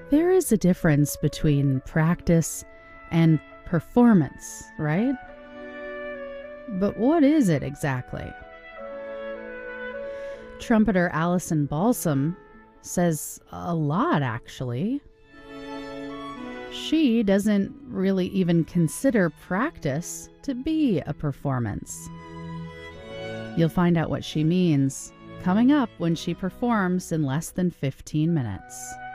There is a difference between practice and performance, right? But what is it exactly? Trumpeter Allison Balsam says a lot, actually. She doesn't really even consider practice to be a performance. You'll find out what she means coming up when she performs in less than 15 minutes.